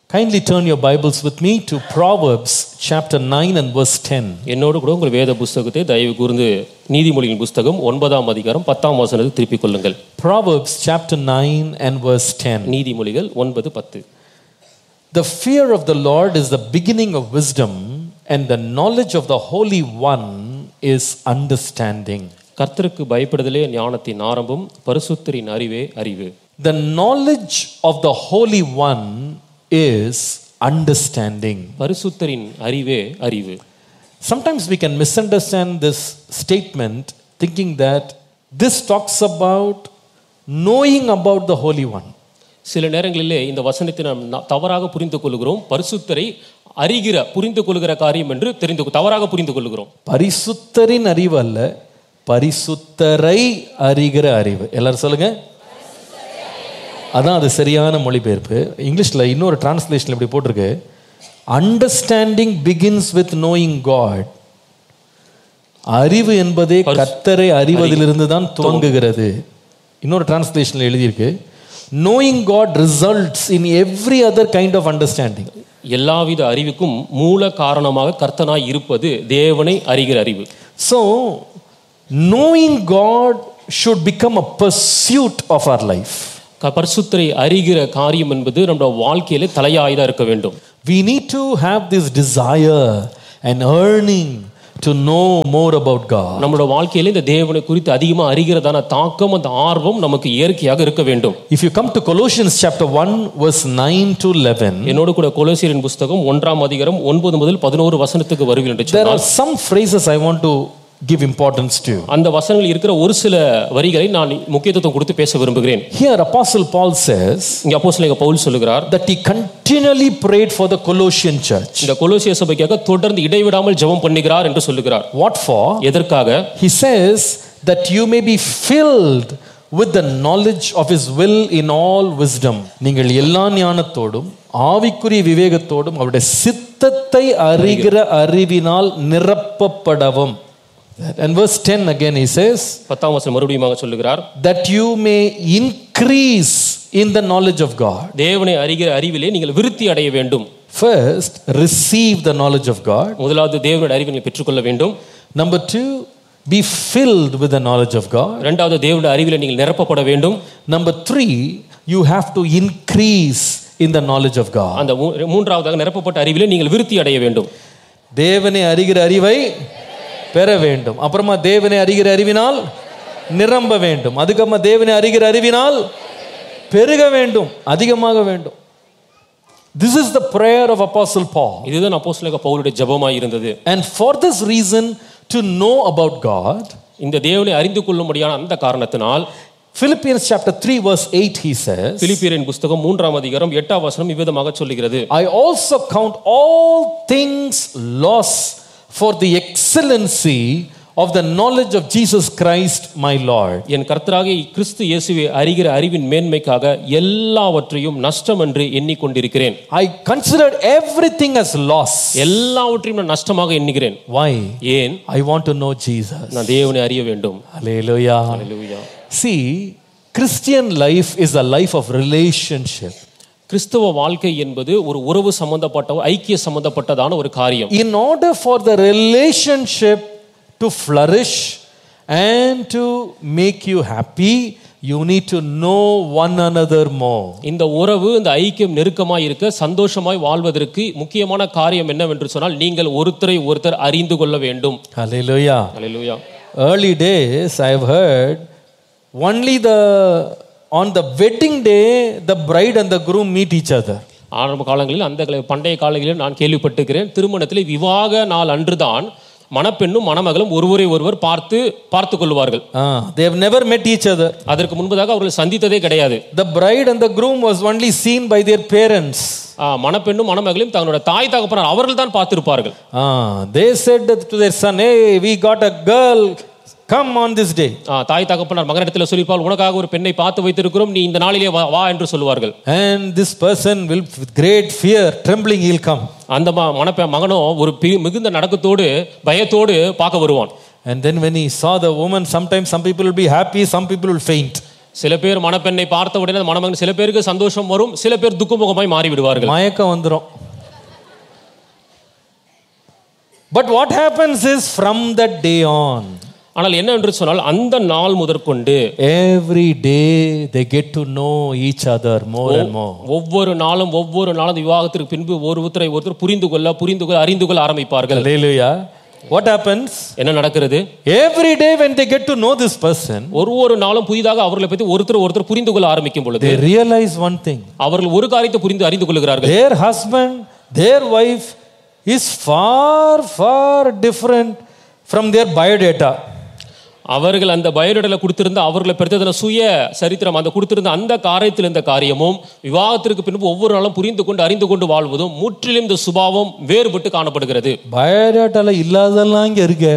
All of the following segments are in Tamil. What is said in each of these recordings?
Kindly turn your Bibles with me to Proverbs chapter 9 and verse 10. என்னோடு கூட உங்கள் வேத புத்தகத்தை தயவு கூர்ந்து நீதிமொழியின் புத்தகம் 9ஆம் அதிகாரம் 10ஆம் வசனத்தை திருப்பிக் கொள்ளுங்கள். Proverbs chapter 9 and verse 10. நீதிமொழிகள் 9:10. The fear of the Lord is the beginning of wisdom, and the knowledge of the Holy One is understanding. கர்த்தருக்கு பயப்படுதலே ஞானத்தின் ஆரம்பம், பரிசுத்தரின் அறிவே அறிவு. The knowledge of the Holy One is understanding. பரிசுத்தரின் அறிவே அறிவு. Sometimes we can misunderstand this statement thinking that this talks about knowing about the Holy One. சில நேரங்களிலே இந்த வசனத்தை நாம் தவறாக புரிந்து கொள்கிறோம். பரிசுத்தரை அறிகிற புரிந்து கொள்கிற காரியம் என்று தவறாக புரிந்து கொள்கிறோம். பரிசுத்தரின் அறிவு அல்ல, பரிசுத்தரை அறிகிற அறிவு. எல்லாரும் சொல்லுங்க. அதான் அது சரியான மொழிபெயர்ப்பு. இங்கிலீஷ்ல இன்னொரு டிரான்ஸ்லேஷன் இப்படி போட்டிருக்கு, understanding begins with knowing God. அறிவு என்பதே கர்த்தரை அறிவதிலிருந்து தான் துவங்குகிறது. இன்னொரு டிரான்ஸ்லேஷன்ல எழுதியிருக்கு, knowing God results in every other kind of understanding. எல்லாவித அறிவுக்கும் மூல காரணமாக கர்த்தனாய் இருப்பது தேவனை அறிகிற அறிவு. So knowing God should become a pursuit of our life. பரிசுத்தரை அறிகிற காரியம் என்பது நம்முடைய வாழ்க்கையிலே தலையாயதா இருக்க வேண்டும். We need to have this desire and yearning to know more about God. நம்முடைய வாழ்க்கையிலே இந்த தேவனை குறித்து அதிகமா அறிகிறதான தாக்கம், அந்த ஆர்வம் நமக்கு இயற்கையாக இருக்க வேண்டும். If you come to Colossians chapter 1 verse 9 to 11, என்னோடு கூட கொலோசியரின் புத்தகம் 1ஆம் அதிகாரம் 9 முதல் 11 வசனத்துக்கு வருவீர்கள் என்று சொன்னார். there are some phrases I want to give importance to. அந்த வசனங்களில் இருக்கிற ஒரு சில வரிகளை நான் முக்கியத்துவம் கொடுத்து பேச விரும்புகிறேன். Here Apostle Paul says, இங்க அப்போஸ்தலனாகிய பவுல் சொல்லுகிறார், that he continually prayed for the Colossian church. இந்த கொலோசிய சபைக்காக தொடர்ந்து இடைவிடாமல் ஜெபம் பண்ணுகிறார் என்று சொல்லுகிறார். What for? எதற்காக? He says that you may be filled with the knowledge of his will in all wisdom. நீங்கள் எல்லா ஞானத்தோடும் ஆவிக்குரிய விவேகத்தோடும் அவருடைய சித்தத்தை அறிகிற அறிவினால் நிரப்பப்படவும். And verse 10 again he says, 10ஆம் வசனம் மறுபடியும் சொல்லுகிறார், that you may increase in the knowledge of God. தேவனை அறிகிற அறிவிலே நீங்கள் விருத்தி அடைய வேண்டும். First, receive the knowledge of God. முதலாவது தேவனுடைய அறிவை நீங்கள் பெற்றுக்கொள்ள வேண்டும். Number 2, be filled with the knowledge of God. இரண்டாவது தேவனுடைய அறிவிலே நீங்கள் நிரப்பப்பட வேண்டும். Number 3, you have to increase in the knowledge of God. அந்த மூன்றாவதாக நிரப்பப்பட்ட அறிவிலே நீங்கள் விருத்தி அடைய வேண்டும். தேவனை அறிகிற அறிவை பெற வேண்டும். அப்புறமா தேவனை அறிகிற அறிவினால் நிரம்ப வேண்டும். அதுக்கப்புறமா தேவனை அறிகிற அறிவினால் பெருக வேண்டும், அதிகமாக வேண்டும். This is the prayer of Apostle Paul. இதுதான் அப்போஸ்தலனாகிய பவுலுடைய ஜெபமாய் இருந்தது. And for this reason, to know about God, இந்த தேவனை அறிந்து கொள்ளும்படியான அந்த காரணத்தினால் Philippians chapter 3 verse 8 he says, பிலிப்பியரின் புத்தகம் 3ஆம் அதிகாரம் 8ஆம் வசனம் இவ்விதமாக சொல்லுகிறது, I also count all things loss for the excellency of the knowledge of Jesus Christ my Lord. என் கர்த்தராகிய கிறிஸ்து இயேசுவை அறிகிற அறிவின் மேன்மைக்காக எல்லாவற்றையும் நஷ்டம் என்று எண்ணிக்கொண்டிருக்கிறேன். I considered everything as loss. எல்லாவற்றையும் நான் நஷ்டமாக எண்ணுகிறேன். Why? ஏன்? I want to know Jesus. நான் தேவனை அறிய வேண்டும். Hallelujah. Hallelujah. See, Christian life is a life of relationship. கிறிஸ்தவ வாழ்க்கை என்பது ஒரு உறவு சம்பந்தப்பட்ட, ஐக்கிய சம்பந்தப்பட்டதான ஒரு காரியம். In order for the relationship to flourish and to make you happy, you need to know one another more. இந்த உறவு, இந்த ஐக்கியம் நெருக்கமாய் இருக்க, சந்தோஷமாய் வாழ்வதற்கு முக்கியமான காரியம் என்னவென்று சொன்னால், நீங்கள் ஒருத்தரை ஒருத்தர் அறிந்து கொள்ள வேண்டும். Hallelujah. Hallelujah. Early days I have heard only on the wedding day the bride and the groom meet each other. ஆரம்ப காலங்களில், அந்த பண்டைய காலங்களில் நான் கேள்விப்பட்டிருக்கிறேன், திருமணத்தில் விவாக நாள் அன்றுதான் மணப்பெண்ணும் மணமகளும் ஒருவரை ஒருவர் பார்த்து கொள்வார்கள். They have never met each other. அதற்கு முன்பதாக அவர்கள் சந்தித்ததே கிடையாது. The bride and the groom was only seen by their parents. மணப்பெண்ணும் மணமகளையும் தங்களுடைய தாய் தகப்பனார் அவர்கள் தான் பார்த்திருப்பார்கள். They said to their son, hey, we got a girl, come on this day. தாய் தகப்பனார் மகனிடத்தில் சொல்லிப்பால், உனக்காக ஒரு பெண்ணை பார்த்து வைத்திருக்கிறோம், நீ இந்த நாளிலே வா என்று சொல்லுவார்கள். And this person will with great fear trembling he'll come. அந்த மகனோ ஒரு மிகுந்த நடக்கத்தோடு பயத்தோடு பார்க்க வருவான். And then when he saw the woman, sometimes some people will be happy, some people will faint. சில பேர் மணப்பெண்ணை பார்த்த உடனே அந்த மணமகன் சில பேருக்கு சந்தோஷம் வரும், சில பேர் துக்கமுகமாய் மாறி விடுவார்கள், மயக்கம் வந்துரும். But what happens is from that day on, ஆனால் என்ன என்று சொன்னால் அந்த நாள் முதற்கொண்டு every day they get to know each other more and more. ஒவ்வொரு நாளும் விவாகத்திற்கு பின்பு ஒருத்தர் புரிந்து கொள்ள அறிந்து கொள்ள ஆரம்பிப்பார்கள். Hallelujah. What happens? என்ன நடக்கிறது? Every day when they get to know this person, ஒவ்வொரு நாளும் புதிதாக அவர்களை பற்றி ஒருத்தர் புரிந்து கொள்ள ஆரம்பிக்கும் பொழுது they realize one thing. அவர்கள் ஒரு காரியத்தை அறிந்து கொள்கிறார்கள். Their husband, their wife is far different from their biodata. அவர்கள் அந்த பயோடேட்டால கொடுத்திருந்த அவர்களை பெற்றதான சுய சரித்திரம் அந்த கொடுத்திருந்த அந்த காரியத்தில் இந்த காரியமும் விவாகத்திற்கு பின்பு ஒவ்வொரு நாளும் புரிந்து கொண்டு அறிந்து கொண்டு வாழ்வதும் முற்றிலும் இந்த சுபாவம் வேறுபட்டு காணப்படுகிறது. பயோடேட்டால இல்லாதெல்லாம் இங்க இருக்கு.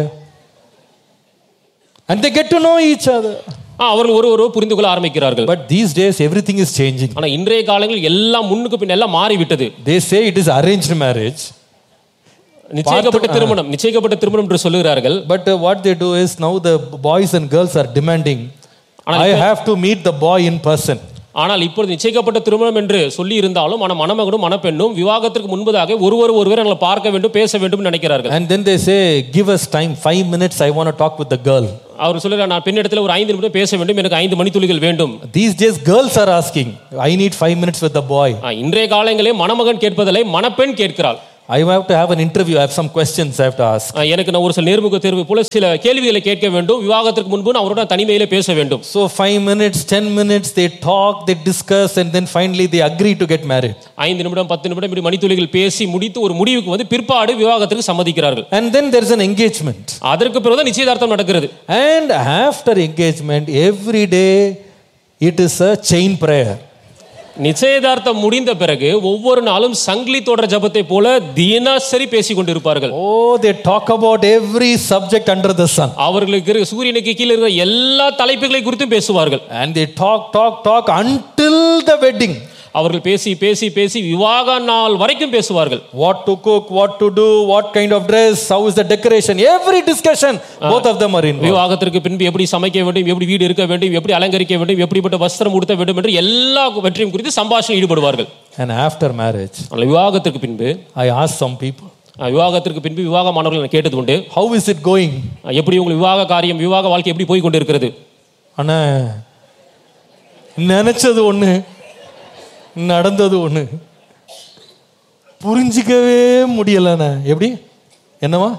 And they get to know each other. அவர்கள் ஒருவர் புரிந்து கொள்ள ஆரம்பிக்கிறார்கள். But these days everything is changing. ஆனா இன்றைய காலங்களில் எல்லாம் முன்னுக்கு பின் எல்லாம் மாறிவிட்டது. They say it is arranged marriage. நிச்சயிக்கப்பட்ட திருமணம் என்று சொல்லுகிறார்கள். But what they do is now the boys and girls are demanding, I have to meet the boy in person. ஆனால் இப்பொழுது நிச்சயிக்கப்பட்ட திருமணம் என்று சொல்லி இருந்தாலும் மணமகனும் மணப்பெண்ணும் விவாகத்திற்கு முன்பதாக ஒருவர் எங்களை பார்க்க வேண்டும், பேச வேண்டும் நினைக்கிறார்கள். And then they say, give us time, 5 minutes, I want to talk with the girl. அவர் சொல்லுறார், நான் பெண்ணிடத்தில் ஒரு 5 நிமிடம் பேச வேண்டும், எனக்கு 5 மணித்துளிகள் வேண்டும். These days girls are asking, I need 5 minutes with the boy. இன்றைய காலங்களில் மணமகன் கேட்பதில்லை, மணப்பெண் கேட்கிறாள். I have to have an interview, I have some questions I have to ask. எனக்கு நான் ஒரு சில நேர்முக தேர்வு போல சில கேள்விகளை கேட்க வேண்டும், விவாகத்திற்கு முன்பு நான் அவரோட தனிமையிலே பேச வேண்டும். So 5 minutes, 10 minutes they talk, they discuss and then finally they agree to get married. 5 நிமிடம் 10 நிமிடம் இப்படி மணித்துளிகள் பேசி முடித்து ஒரு முடிவுக்கு வந்து பிற்பாடு விவாகத்திற்கு சம்மதிக்கிறார்கள். And then there is an engagement. அதற்கு பிறகு தான் நிச்சயதார்த்தம் நடக்கிறது. And after engagement every day it is a chain prayer. நிச்சயதார்த்தம் முடிந்த பிறகு ஒவ்வொரு நாளும் சங்கிலி தொடர் ஜெபத்தை போல தினசரி பேசிக் கொண்டிருப்பார்கள். Oh, they talk about every subject under the sun. அவர்களுக்கு சூரியனுக்கு கீழே இருக்கிற எல்லா தலைப்புகளை குறித்தும் பேசுவார்கள். And they talk until the wedding. அவர்கள் பேசி விவாக நாள் வரைக்கும் பேசுவார்கள். What to cook, what to do, what kind of dress, how is the decoration, every discussion both of them are involved. விவாகத்திற்கு பின்பு எப்படி சமைக்க வேண்டும், எப்படி வீடு இருக்க வேண்டும், எப்படி அலங்கரிக்க வேண்டும், எப்படிப்பட்ட வஸ்திரம் உடுத்த வேண்டும் என்று எல்லா வெற்றியும் குறித்து சம்பாஷணை ஈடுபடுவார்கள். And after marriage, விவாகத்திற்கு பின்பு I asked some people, விவாகத்திற்கு பின்பு விவாகமானவர்கள் நான் கேட்டது உண்டு, how is it going? எப்படி உங்கள் விவாக வாழ்க்கை எப்படி போய் கொண்டிருக்கிறது? அண்ணா நினைச்சது ஒண்ணு, நடந்தது ஒண்ணு, புரிஞ்சிக்கவே முடியலண்ணா. எப்படி என்னவா?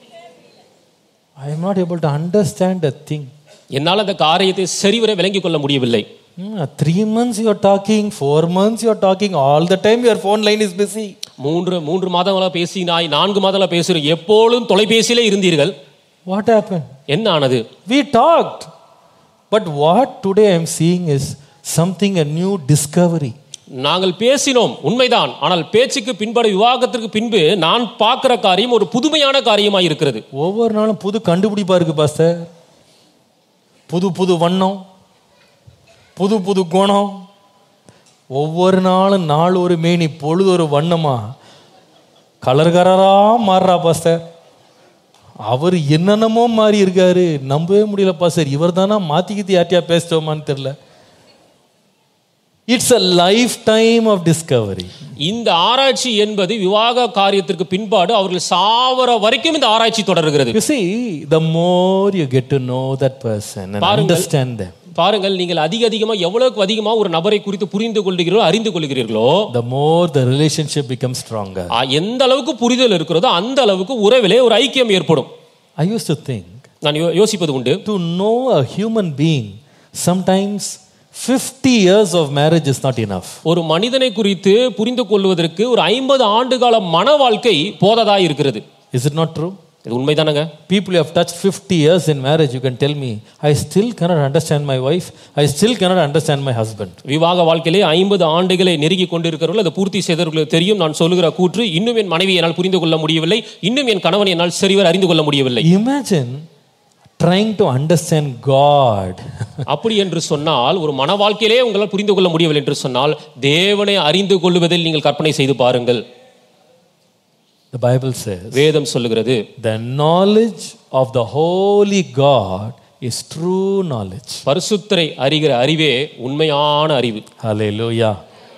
I am not able to understand a thing. என்னால் அந்த காரியத்தை சரிவர விளங்கிக் கொள்ள முடியவில்லை. 3 months you are talking, 4 months you are talking, all the time your phone line is busy. 3 மாதங்களா பேசினாய், 4 மாதங்களா பேசுறீங்க, எப்பொழுதும் தொலைபேசியிலே இருந்தீர்கள். What happened? என்ன ஆனது? We talked, but what today I am seeing is something, a new discovery. நாங்கள் பேசினோம் உண்மைதான், ஆனால் பேச்சுக்கு பின்படு விவாகத்திற்கு பின்பு நான் பார்க்கிற காரியம் ஒரு புதுமையான காரியமாய் இருக்கிறது. ஒவ்வொரு நாளும் புது கண்டுபிடிப்பா இருக்கு பாஸ்டர். புது வண்ணம், புது குணம், ஒவ்வொரு நாள் ஒரு மேனி, பொழுது ஒரு வண்ணமா கலர்கரா மாறுறா பாஸ்டர். அவர் என்னென்னமோ மாறி இருக்காரு, நம்பவே முடியல பாஸ்டர். இவர் தானா மாத்திக்கிட்டு யார்ட்டியா பேசிட்டோமான்னு தெரியல. It's a lifetime of discovery. இந்த ஆராய்ச்சி என்பது விவாக காரியத்திற்கு பின்பாடு அவர்கள் சாவர வரைக்கும் இந்த ஆராய்ச்சி தொடர்கிறது. You see, the more you get to know that person and understand them, பாருங்கள், நீங்கள் அதிகமா எவ்வளவுக்கு அதிகமா ஒரு நபரை குறித்து புரிந்து கொள்கிறீர்களோ அறிந்து கொள்கிறீர்களோ, the more the relationship becomes stronger. எந்த அளவுக்கு புரிதல் இருக்கிறதோ அந்த அளவுக்கு உறவிலே ஒரு ஐக்கியம் ஏற்படும். I used to think, நான் யோசிப்பது உண்டு, to know a human being sometimes 50 years of marriage is not enough. ஒரு மனிதனை குறித்து புரிந்து கொள்வதற்கு ஒரு 50 ஆண்டுகால மன வாழ்க்கை போததா இருக்கிறது. Is it not true? இது உண்மைதானங்க? People who have touched 50 years in marriage, you can tell me, I still cannot understand my wife, I still cannot understand my husband. விவாக வாழ்க்கையிலே 50 ஆண்டுகளை நெருங்கி கொண்டிருக்கிறவர்கள் அதை பூர்த்தி செய்தவர்களுக்கு தெரியும் நான் சொல்லுகிற கூற்று, இன்னும் என் மனைவியை என்னால் புரிந்து கொள்ள முடியவில்லை, இன்னும் என் கணவனை என்னால் சரிவர அறிந்து கொள்ள முடியவில்லை. Imagine trying to understand God. அப்படி என்று சொன்னால், ஒரு மன வாழ்க்கையிலே உங்களால் புரிந்து கொள்ள முடியவில்லை என்று சொன்னால், தேவனை அறிந்து கொள்வதில் நீங்கள் கற்பனை செய்து பாருங்கள். The Bible says, வேதம் சொல்லுகிறது, the knowledge of the holy God is true knowledge. பரிசுத்தரை அறிகிற அறிவே உண்மையான அறிவு. Hallelujah.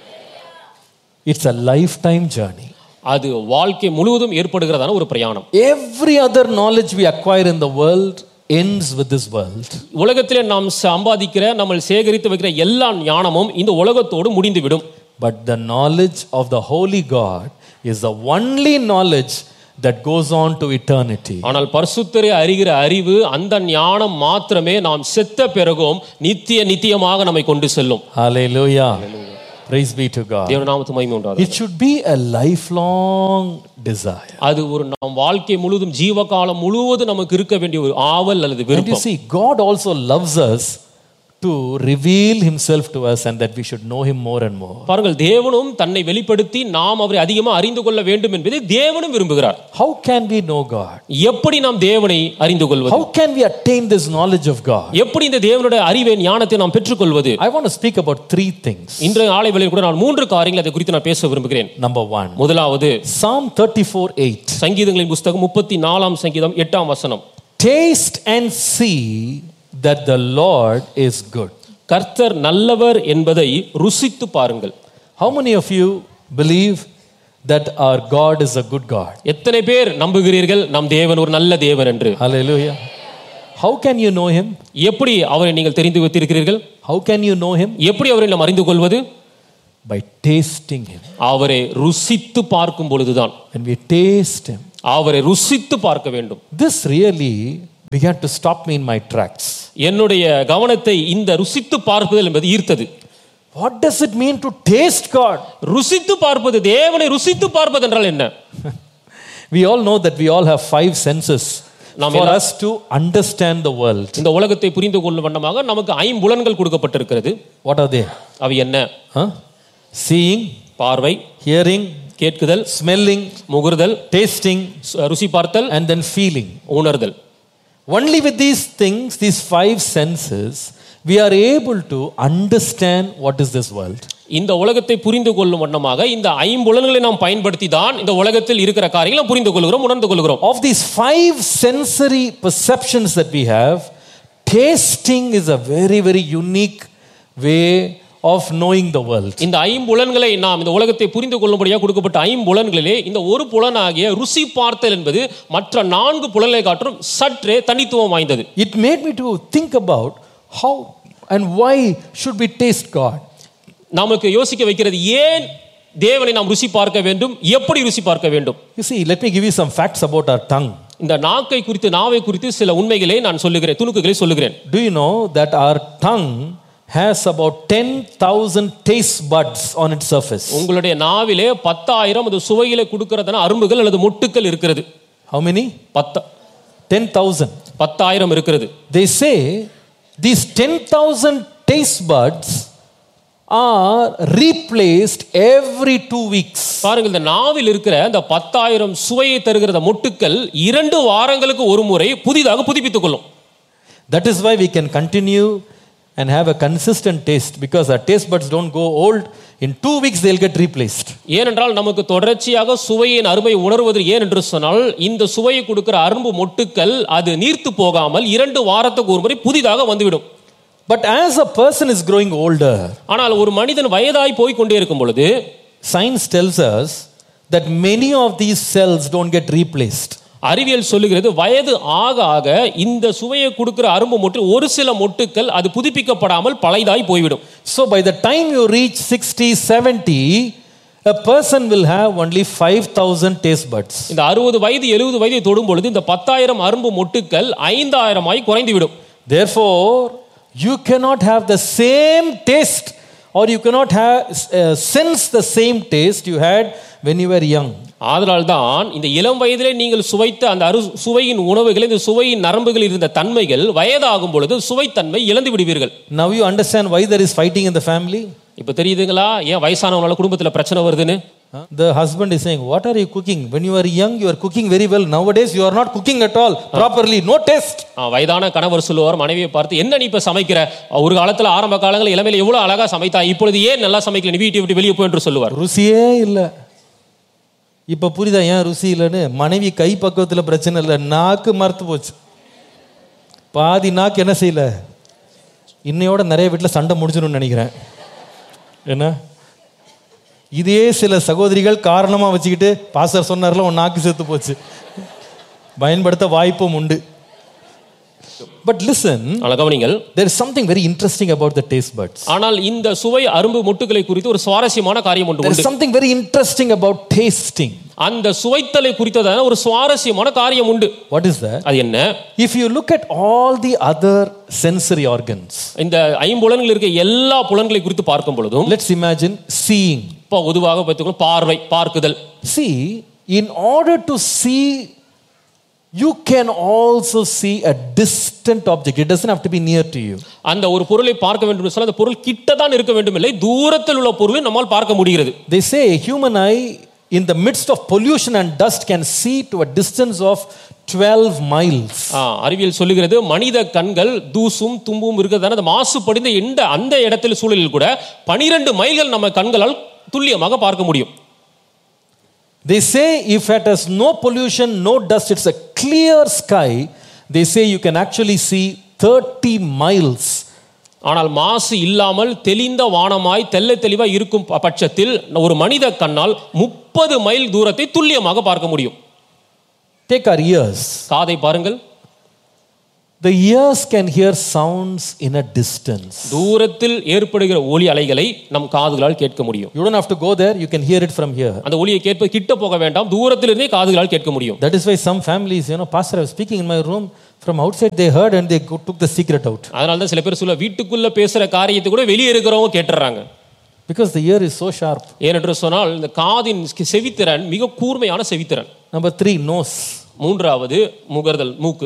It's a lifetime journey. அது வாழ்க்கை முழுவதும் ஏற்படுகிறதான ஒரு பிரயாணம். Every other knowledge we acquire in the world ends with this world. உலகத்திலே நாம் சம்பாதிக்கிற நம்ம சேகரித்து வைக்கிற எல்லா ஞானமும் இந்த உலகத்தோடு முடிந்துவிடும். But the knowledge of the holy God is the only knowledge that goes on to eternity. ஆனால் பரிசுத்தரை அறிகிற அறிவு அந்த ஞானம் மாத்திரமே நாம் செத்த பிறகும் நித்தியமாக நம்மை கொண்டு செல்லும். Hallelujah. Praise be to God. தேவ நாமத்துக்கு மகிமை உண்டாகட்டும். It should be a lifelong desire. அது ஒரு நம் வாழ்க்கை முழுவதும் ஜீவகாலம் முழுவதும் நமக்கு இருக்க வேண்டிய ஒரு ஆவல் அல்லது And you விருப்பம். see, God also loves us to reveal himself to us and that we should know him more and more. பாருங்கள், தேவனும் தன்னை வெளிப்படுத்தி நாம் அவரை அதிகமாக அறிந்து கொள்ள வேண்டும் என்பதை தேவனும் விரும்புகிறார். How can we know God? எப்படி நாம் தேவனை அறிந்து கொள்வது? How can we attain this knowledge of God? எப்படி இந்த தேவனுடைய அறிவை ஞானத்தை நாம் பெற்றுக்கொள்வது? I want to speak about three things. இன்றைய ஆலை வேளையில் கூட நான் 3 காரியங்களை அதை குறித்து நான் பேச விரும்புகிறேன். Number 1, முதலாவது Psalm 34:8. சங்கீதங்களின் புத்தகம் 34ஆம் சங்கீதம் 8ஆம் வசனம். Taste and see that the Lord is good. கர்த்தர் நல்லவர் என்பதை ருசித்து பாருங்கள். How many of you believe that our God is a good God? எத்தனை பேர் நம்புகிறீர்கள் நம் தேவன் ஒரு நல்ல தேவன் என்று? Hallelujah. How can you know him? எப்படி அவரை நீங்கள் தெரிந்து வைத்திருக்கிறீர்கள்? How can you know him? எப்படி அவரை நாம் அறிந்து கொள்வது? By tasting him. அவரை ருசித்து பார்க்கும் பொழுதுதான். When we taste him, அவரை ருசித்து பார்க்க வேண்டும். this really began to stop me in my tracks. என்னுடைய கவனத்தை இந்த ருசித்து பார்ப்பது என்பது ஈர்த்தது. What does it mean to taste God? ருசித்து பார்ப்பது, தேவனை ருசித்து பார்ப்பது என்றால் என்ன? We all know that we all have 5 senses for us to understand the world. இந்த உலகத்தை புரிந்து கொள்ளும் வண்ணமாக நமக்கு 5 புலன்கள் கொடுக்கப்பட்டிருக்கிறது. What are they? அவை என்ன? Seeing, பார்வை, hearing, கேட்குதல், smelling, முகர்தல், tasting, ருசி பார்த்தல், and then feeling. உணர்தல். Only with these things, these 5 senses, we are able to understand what is this world. இந்த உலகத்தை புரிந்து கொள்ளும் வண்ணமாக இந்த 5 புலன்களை நாம் பயன்படுத்தி தான் இந்த உலகத்தில் இருக்கிற காரியங்களை புரிந்து கொள்கிறோம், உணர்ந்து கொள்கிறோம். Of these 5 sensory perceptions that we have, tasting is a very, very unique way of knowing the world. இந்த 5 புலன்களை நாம் இந்த உலகத்தை புரிந்து கொள்ளும்படியாக கொடுக்கப்பட்ட 5 புலன்களிலே இந்த ஒரு புலனாகிய ருசி பார்த்தல் என்பது மற்ற 4 புலன்களை காட்டும் சற்றே தனித்துவம் வாய்ந்தது. It made me to think about how and why should we taste God. நமக்கு யோசிக்க வைக்கிறது, ஏன் தேவனை நாம் ருசி பார்க்க வேண்டும், எப்படி ருசி பார்க்க வேண்டும்? You see, let me give you some facts about our tongue. இந்த நாக்கை குறித்து, நாவை குறித்து சில உண்மைகளை நான் சொல்லுகிறேன், துணுக்குகளை சொல்லுகிறேன். Do you know that our tongue has about 10,000 taste buds on its surface? உங்களுடைய நாவிலே 10,000 அது சுவையிலே கொடுக்கிறதான அரும்புகள் அல்லது மொட்டுக்கள் இருக்கிறது. How many? 10,000. 10,000 இருக்கிறது. They say these 10,000 taste buds are replaced every 2 weeks. பாருங்கள், இந்த நாவில் இருக்கிற இந்த 10,000 சுவையை தருகிற மொட்டுக்கள் 2 வாரங்களுக்கு ஒரு முறை புதிதாக புதுப்பித்துக் கொள்ளும். That is why we can continue and have a consistent taste, because our taste buds don't go old. In 2 weeks they'll get replaced. ஏனென்றால் நமக்கு தொடர்ச்சியாக சுவையின் அருமை உணர்வது ஏன் என்று சொன்னால் இந்த சுவையை கொடுக்கிற அரும்பு மொட்டுக்கள் அது நீர்த்து போகாமல் 2 வாரத்துக்கு ஒரு முறை புதிதாக வந்துவிடும். But as a person is growing older, ஆனால் ஒரு மனிதன் வயதாய் போய் கொண்டே இருக்கும் பொழுது science tells us that many of these cells don't get replaced. அறிவியல் சொல்லுகிறது, வயது ஆக ஆக இந்த சுவையை கொடுக்கிற அரும்பு மொட்டு ஒரு சில மொட்டுக்கள் அது புதுப்பிக்கப்படாமல் பழையதாய் போய்விடும். So by the time you reach 60, 70, a person will have only 5,000 taste buds. இந்த 60 வயது 70 வயதை தொடும் பொழுது இந்த 10,000 அரும்பு மொட்டுக்கள் 5,000 ஆய் குறைந்து விடும். Therefore, you cannot have the same taste, or you cannot have sense the same taste you had when you were young. ஆதலால் தான் இந்த இளம் வயதிலே நீங்கள் சுவைத்த அந்த சுவையின் உணவுகள், இந்த சுவையின் நரம்புகளில் இருந்த தன்மைகள் வயதாகும் பொழுது சுவைத்தன்மை இழந்து விடுவீர்கள். Now you understand why there is fighting in the family? இப்போ தெரியுதுங்களா ஏன் வயசானவங்களால குடும்பத்தில் பிரச்சனை வருதுன்னு? The husband is saying, what are you cooking? When you were young, you are cooking very well. Nowadays, you are not cooking at all properly. No taste. வயதான கணவர் சொல்லுவார் மனைவியை பார்த்து, என்ன நீ இப்ப சமைக்கிற? ஒரு காலத்துல ஆரம்ப காலங்களில் இளமையில எவ்வளவு அழகா சமைத்தா, இப்பொழுது ஏன் நல்லா சமைக்கல, நீ வீட்டை விட்டு வெளியே போய் என்று சொல்லுவார். ருசியே இல்லை. இப்ப புரியுதா ஏன் ருசி இல்லைன்னு? மனைவி கை பக்குவத்தில் பிரச்சனை இல்லை, நாக்கு மறுத்து போச்சு. பாதி நாக்கு என்ன செய்யல, இன்னையோட நிறைய வீட்டில் சண்டை முடிஞ்சிடும்னு நினைக்கிறேன். என்ன இதே சில சகோதரிகள் காரணமாக வச்சுக்கிட்டு பாஸ்டர் சொன்னார்ல உன் நாக்கு செத்து போச்சு பயன்படுத்த வாய்ப்பும் உண்டு. பட் லிசன், கவனிங்கள், there is something very interesting about the taste buds. ஆனால் இந்த சுவை அரும்பு முட்டுகளை குறித்து ஒரு சுவாரஸ்யமான காரியம் ஒன்று There உண்டு. is something very interesting about tasting. அந்த சுவைத்தலை குறித்ததான ஒரு சுவாரஸ்யமான காரியம் உண்டு. What is that? அது என்ன? If you look at all the other sensory organs, இந்த ஐம்புலன்கள் இருக்க எல்லா புலன்களை குறித்து பார்க்கும் பொழுதும், let's imagine seeing. இப்போ பொதுவாக பார்த்துக்கணும், பார்வை, பார்க்குதல். See, in order to see, you can also see a distant object. It doesn't have to be near to you. அந்த ஒரு பொருளை பார்க்க வேண்டும் என்று சொன்னால் அந்த பொருள் கிட்ட தான் இருக்க வேண்டும் இல்லை, தூரத்தில் உள்ள பொருளை நம்மால் பார்க்க முடிகிறது. They say human eye in the midst of pollution and dust can see to a distance of 12 miles. அறிவியல் சொல்லுகிறது மனித கண்கள் தூசும் தும்பும் இருக்கிறதான அந்த மாசுபடிந்த அந்த இடத்துல சூழலில் கூட 12 மைல்கள் நம்ம கண்களால் துல்லியமாக பார்க்க முடியும். They say if it has no pollution, no dust, it's a clear sky, they say you can actually see 30 miles. ஆனால் மாசு இல்லாமல் தெளிந்த வானமாய் தெல்ல தெளிவாய் இருக்கும் பட்சத்தில் ஒரு மனித கண்ணால் 30 மைல் தூரத்தை துல்லியமாக பார்க்க முடியும். Take our ears. காதை பாருங்கள். The ears can hear sounds in a distance. தூரத்தில் ஏற்படுகிற ஒலி அலைகளை நம் காதுகளால் கேட்க முடியும். You don't have to go there, you can hear it from here. அந்த ஒலியை கேட்ப கிட்ட போக வேண்டாம், தூரத்திலிருந்தே காதுகளால் கேட்க முடியும். That is why some families, pastor, I was speaking in my room, from outside they heard and they took the secret out. அதனால தான் சில பேர் சொல்ல வீட்டுக்குள்ள பேசுற காரியத்தை கூட வெளியே இருக்கிறவங்க கேட்டுறாங்க. Because the ear is so sharp. ஏனென்று சொன்னால் இந்த காதின் செவித்திறன் மிக கூர்மையான செவித்திறன். Number 3, nose. மூன்றாவது முகர்தல், மூக்கு.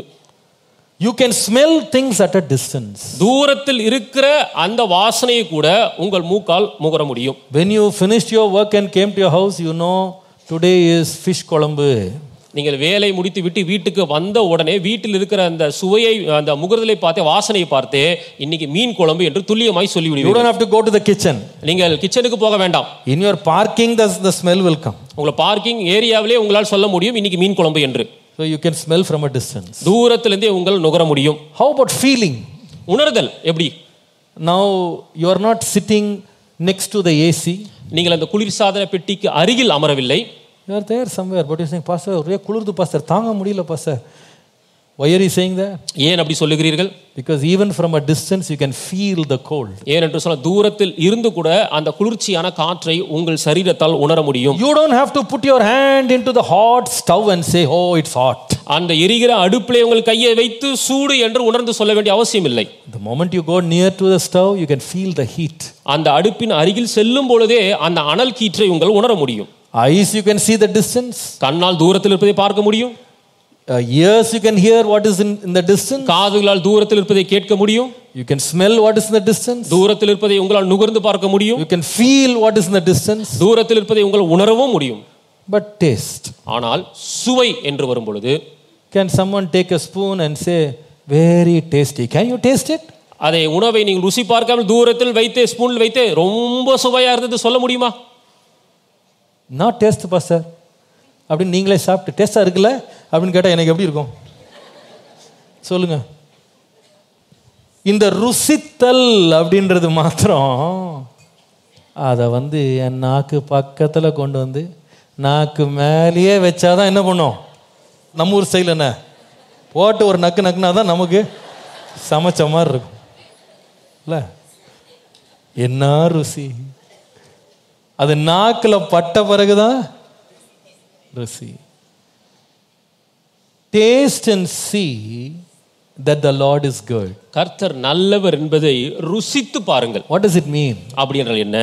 You can smell things at a distance. தூரத்தில் இருக்கிற அந்த வாசனையை கூட உங்கள் மூக்கால் முகர முடியும். When you finished your work and came to your house, you know today is fish kolambu. நீங்கள் வேலை முடித்து விட்டு வீட்டுக்கு வந்த உடனே வீட்டில் இருக்கிற அந்த சுவையை, அந்த முகர்தலை பார்த்து, வாசனையை பார்த்து இன்னைக்கு மீன் குழம்பு என்று துல்லியமாய் சொல்லிவிடுவீர்கள். You don't have to go to the kitchen. நீங்கள் கிச்சனுக்கு போக வேண்டாம். In your parking the smell will come. உங்கள் பார்க்கிங் ஏரியாவிலே உங்களால் சொல்ல முடியும் இன்னைக்கு மீன் குழம்பு என்று. So you can smell from a distance. தூரத்திலிருந்தே உங்கள் நுகர முடியும். How about feeling? உணர்தல் எப்படி? Now you are not sitting next to the AC. நீங்கள் அந்த குளிர்சாதன பெட்டிக்கு அருகில் அமரவில்லை. You are there somewhere, but you are saying, Pastor, ஒரே குளிர்து pastor, தாங்க முடியல pastor. Why are you saying that? ஏன் அப்படி சொல்லுகிறீர்கள்? Because even from a distance you can feel the cold. ஏனென்று சொன்னால் தூரத்தில் இருந்து கூட அந்த குளிர்ச்சியான காற்றை உங்கள் சரீரத்தால் உணர முடியும். You don't have to put your hand into the hot stove and say, oh, it's hot. அந்த எரிகிற அடுப்பிலே உங்கள் கையை வைத்து சூடு என்று உணர்ந்து சொல்ல வேண்டிய அவசியம் இல்லை. The moment you go near to the stove, you can feel the heat. அந்த அடுப்பின் அருகில் செல்லும் பொழுதே அந்த அனல் கீற்றை உங்கள் உணர முடியும். Eyes, you can see the distance. கண்ணால் தூரத்தில் இருப்பதை பார்க்க முடியும். Ears, you can hear what is in the distance. காதுகளால் தூரத்தில் இருப்பதை கேட்க முடியும். You can smell what is in the distance. தூரத்தில் இருப்பதை உங்களால் நுகர்ந்து பார்க்க முடியும். You can feel what is in the distance. தூரத்தில் இருப்பதை உங்களால் உணரவும் முடியும். But taste. ஆனால் சுவை என்று வரும் பொழுது, can someone take a spoon and say, very tasty? Can you taste it? அதை உணவை நீங்கள் ருசி பார்க்காமல் தூரத்தில் வைத்து ஸ்பூனில் வைத்து ரொம்ப சுவையா இருந்தது சொல்ல முடியுமா? Not taste, pastor. அப்படின்னு நீங்களே சாப்பிட்டு டேஸ்டா இருக்குல்ல அப்படின்னு கேட்டால் எனக்கு எப்படி இருக்கும் சொல்லுங்க. இந்த ருசித்தல் அப்படின்றது மாத்திரம் அதை என் நாக்கு பக்கத்தில் கொண்டு வந்து நாக்கு மேலேயே வச்சாதான் என்ன பண்ணும்? நம்ம ஊர் ஸ்டைல் என்ன போட்டு ஒரு நக்கு நக்குனா தான் நமக்கு சமைச்ச மாதிரி இருக்கும் இல்லை? என்ன ருசி! அது நாக்கில் பட்ட பிறகுதான் ருசி. Taste and see that the Lord is good. கர்த்தர் நல்லவர் என்பதை ருசித்து பாருங்கள். What does it mean? அப்படி என்றால் என்ன?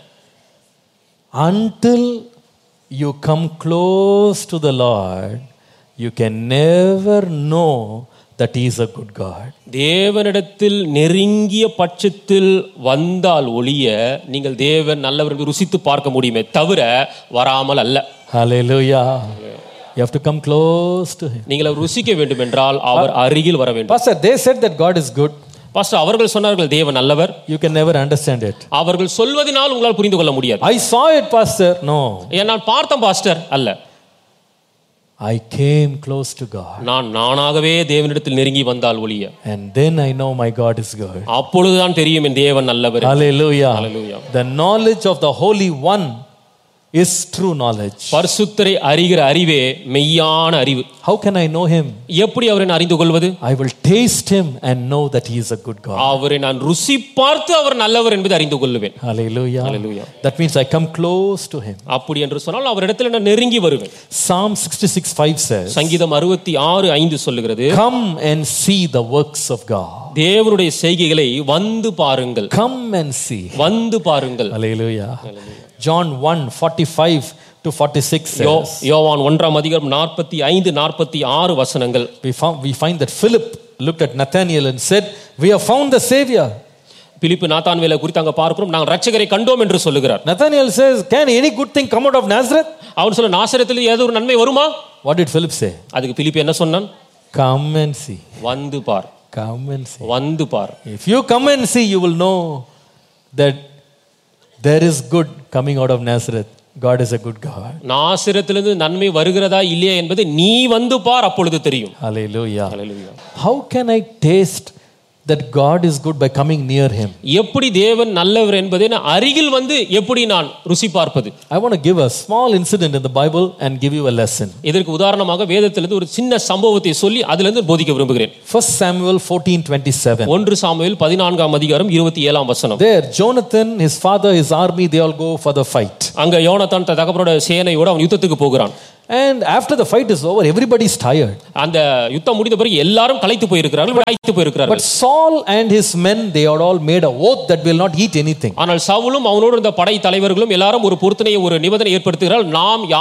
Until you come close to the Lord, you can never know that he is a good God. தேவனிடத்தில் நெருங்கிய பட்சத்தில் வந்தால் ஒளிய நீங்கள் தேவன் நல்லவர் என்று ருசித்து பார்க்க முடியுமே தவிர வராமல் அல்ல. Hallelujah. You have to come close to him. நீங்கள் ருசிக்க வேண்டும் என்றால் அவர் அருகில் வர வேண்டும். Pastor, they said that God is good. Pastor, அவர்கள் சொன்னார்கள் தேவன் நல்லவர். You can never understand it. அவர்கள் சொல்வதனால் உங்களால் புரிந்து கொள்ள முடியாது. I saw it, pastor. No. நான் பார்த்தேன் பாஸ்டர் அல்ல. I came close to God. நான் நானாகவே தேவனிடத்தில் நெருங்கி வந்தால் ஒழிய, And then I know my God is good. அப்பொழுதுதான் தெரியும் என் தேவன் நல்லவர். Hallelujah. Hallelujah. The knowledge of the Holy One is true knowledge. பரிசுத்தரை அறிகிற அறிவே மெய்யான அறிவு. How can I know him? எப்படி அவரை நான் அறிந்து கொள்வது? I will taste him and know that he is a good God. அவரை நான் ருசி பார்த்து அவர் நல்லவர் என்பதை அறிந்து கொள்வேன். Hallelujah. Hallelujah. That means I come close to him. அப்படி என்று சொன்னால் அவரிடத்தில் நான் நெருங்கி வருவேன். Psalm 66:5 says, சங்கீதம் 66:5 சொல்லுகிறது, come and see the works of God. தேவனுடைய செய்கைகளை வந்து பாருங்கள். Come and see. வந்து பாருங்கள். Hallelujah. John 1:45 to 46 says, யோவான் 1:45-46 வசனங்கள். we find that Philip looked at Nathanael and said, we have found the Savior. பிலிப்பு நாத்தான்வேலை குறித்து அங்க பார்க்கிறோம், நாங்கள் இரட்சகரை கண்டோம் என்று சொல்லுகிறார். Nathanael says, can any good thing come out of Nazareth? அவன் சொல்ல, நாசரேத்தில் ஏதோ ஒரு நன்மை வருமா? What did Philip say? அதுக்கு பிலிப்பு என்ன சொன்னான்? Come and see. வந்து பார். Come and see. வந்து பார். If you come and see, you will know that there is good coming out of Nazareth. God is a good God. நாசரேத்திலிருந்து நன்மை வருகிறதா இல்லையா என்பது நீ வந்து பார், அப்பொழுது தெரியும். Hallelujah. Hallelujah. How can I taste that God is good by coming near him? எப்படி தேவன் நல்லவர் என்பதை நான் அருகில் வந்து எப்படி நான் ருசி பார்ப்பது? I want to give a small incident in the Bible and give you a lesson. இதற்கு உதாரணமாக வேதத்திலிருந்து ஒரு சின்ன சம்பவத்தை சொல்லி அதிலிருந்து போதிக்க விரும்புகிறேன். 1 Samuel 14:27. 1 சாமுவேல் 14:27 வசனம். There Jonathan, his father, his army, they all go for the fight. அங்க யோனத்தான் தகப்பனோட சேனையோட அவன் யுத்தத்துக்கு போகிறான். And after the fight is over, everybody is tired. அந்த யுத்தம் முடிந்த பிறகு எல்லாரும் களைத்து போயிருக்கிறார்கள், விடாய்த்து போயிருக்கிறார்கள். But Saul and his men, they had all made a oath that will not eat anything. ஆனால் சவுலும் அவனோடு இருந்த படை தலைவர்களும் எல்லாரும் ஒரு பொருத்தனையை, ஒரு நிபந்தனை ஏற்படுத்துகிறார்கள், நாம்